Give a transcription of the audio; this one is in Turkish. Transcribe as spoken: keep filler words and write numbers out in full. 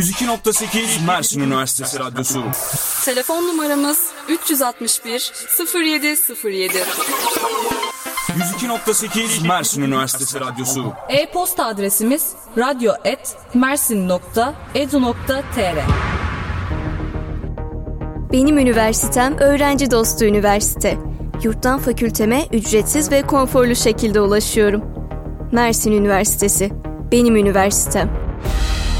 yüz iki nokta sekiz Mersin Üniversitesi Radyosu. Telefon numaramız üç altı bir sıfır yedi sıfır yedi. yüz iki nokta sekiz Mersin Üniversitesi Radyosu. E-posta adresimiz radyo et mersin nokta edu nokta tr. Benim üniversitem öğrenci dostu üniversite. Yurttan fakülteme ücretsiz ve konforlu şekilde ulaşıyorum. Mersin Üniversitesi, benim üniversitem.